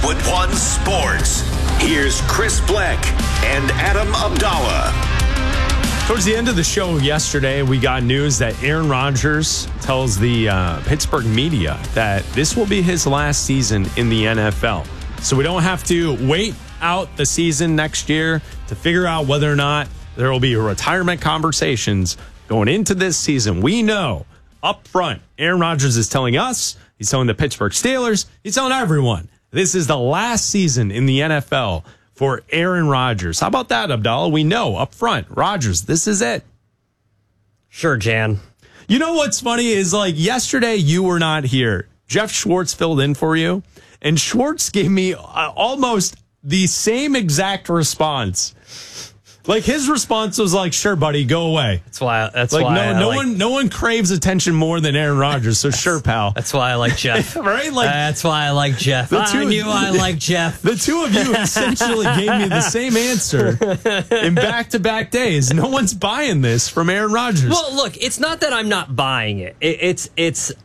with One Sports. Here's Chris Bleck and Adam Abdallah. Towards the end of the show yesterday, we got news that Aaron Rodgers tells the Pittsburgh media that this will be his last season in the NFL. So we don't have to wait out the season next year to figure out whether or not there will be retirement conversations going into this season. We know up front, Aaron Rodgers is telling us, he's telling the Pittsburgh Steelers, he's telling everyone, this is the last season in the NFL for Aaron Rodgers. How about that, Abdallah? We know up front, Rodgers, this is it. Sure, Jan. You know what's funny is, like, yesterday you were not here. Jeff Schwartz filled in for you, and Schwartz gave me almost the same exact response. Like, his response was like, "Sure, buddy, go away." That's why. No one craves attention more than Aaron Rodgers. So sure, pal. That's why I like Jeff. Right? Like, that's why I like Jeff. I knew I liked Jeff. The two of you essentially gave me the same answer in back-to-back days. No one's buying this from Aaron Rodgers. Well, look, it's not that I'm not buying it.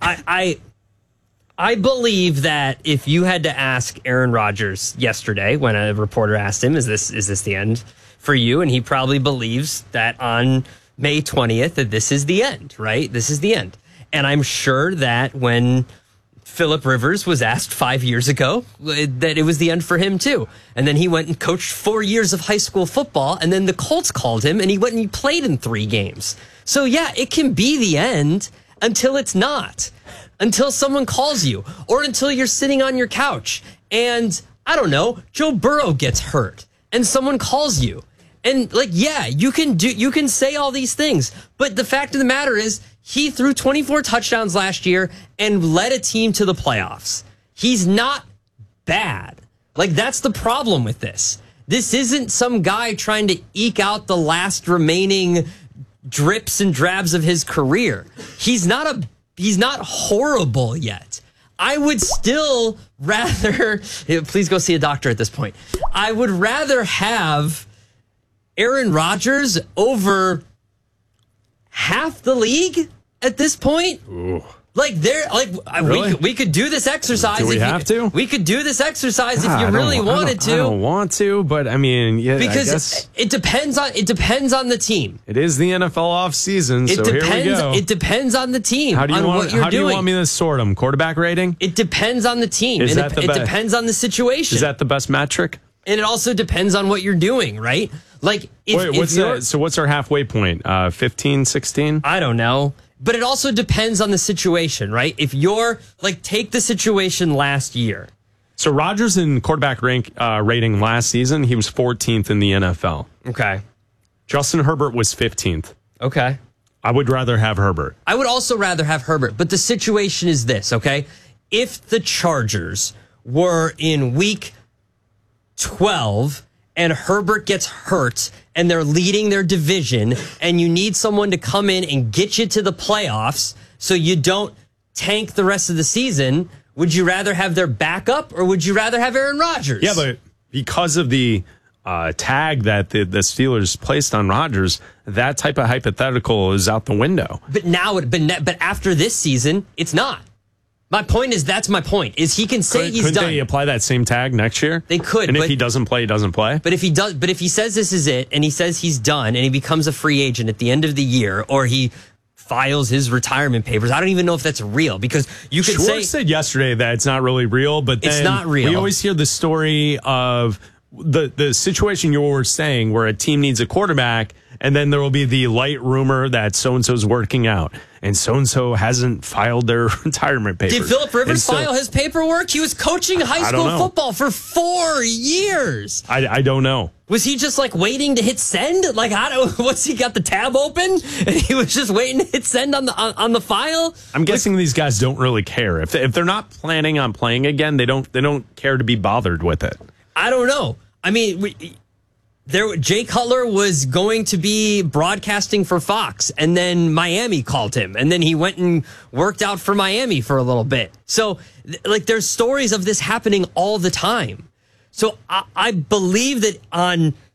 I believe that if you had to ask Aaron Rodgers yesterday when a reporter asked him, is this the end for you? And he probably believes that on May 20th that this is the end, right? This is the end. And I'm sure that when Phillip Rivers was asked 5 years ago that it was the end for him too. And then he went and coached 4 years of high school football, and then the Colts called him and he went and he played in 3 games. So yeah, it can be the end until it's not. Until someone calls you, or until you're sitting on your couch and, I don't know, Joe Burrow gets hurt and someone calls you. And, like, yeah, you can say all these things, but the fact of the matter is he threw 24 touchdowns last year and led a team to the playoffs. He's not bad. Like, that's the problem with this. This isn't some guy trying to eke out the last remaining drips and drabs of his career. He's not horrible yet. I would still rather, please go see a doctor at this point. I would rather have Aaron Rodgers over half the league at this point. Ooh. Really? we could do this exercise. Do we have to? We could do this exercise if you really wanted to. I don't want to, but I mean, yeah, because I guess it depends on the team. It is the NFL off season, so here we go. It depends on the team. How do you want me to sort them? Quarterback rating? It depends on the team. It depends on the situation. Is that the best metric? And it also depends on what you're doing, right? Like, so what's our halfway point? 15, 16? I don't know. But it also depends on the situation, right? If you're, like, take the situation last year. So Rodgers in quarterback rating last season, he was 14th in the NFL. Okay. Justin Herbert was 15th. Okay. I would rather have Herbert. I would also rather have Herbert. But the situation is this, okay? If the Chargers were in week 12 and Herbert gets hurt and they're leading their division and you need someone to come in and get you to the playoffs so you don't tank the rest of the season, would you rather have their backup or would you rather have Aaron Rodgers? Yeah, but because of the tag that the Steelers placed on Rodgers, that type of hypothetical is out the window. But after this season, it's not. My point is, that's my point, is he can say he's done. Couldn't they apply that same tag next year? They could. And if he doesn't play, he doesn't play? But if he says this is it, and he says he's done, and he becomes a free agent at the end of the year, or he files his retirement papers, I don't even know if that's real, because you could Schwartz said yesterday that it's not really real, but then it's not real. We always hear the story of the situation you were saying where a team needs a quarterback, and then there will be the light rumor that so-and-so's working out, and so-and-so hasn't filed their retirement papers. Did Phillip Rivers file his paperwork? He was coaching high school football for 4 years. I don't know. Was he just, like, waiting to hit send? Like, what's he got the tab open and he was just waiting to hit send on the file? I'm guessing these guys don't really care. If they're not planning on playing again, they don't care to be bothered with it. I don't know. I mean, Jay Cutler was going to be broadcasting for Fox, and then Miami called him, and then he went and worked out for Miami for a little bit. So, like, there's stories of this happening all the time. So I believe that on